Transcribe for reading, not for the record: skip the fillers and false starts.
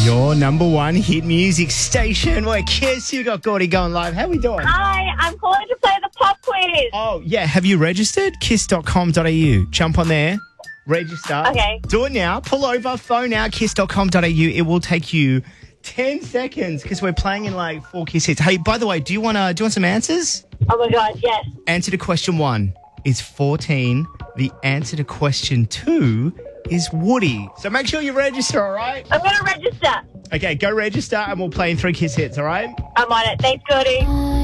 Your number one hit music station. We're Kiss. You got Gordy going live. How we doing? Hi, I'm calling to play the pop quiz. Oh, yeah. Have you registered? Kiss.com.au. Jump on there. Register. Okay. Do it now. Pull over. Phone out. Kiss.com.au. It will take you 10 seconds because we're playing in like 4 Kiss hits. Hey, by the way, do you want some answers? Oh my God, yes. Answer to question 1 is 14. The answer to question 2 is Woody. So make sure you register, all right? I'm going to register. Okay, go register and we'll play in 3 Kiss hits, all right? I'm on it. Thanks, Gordy.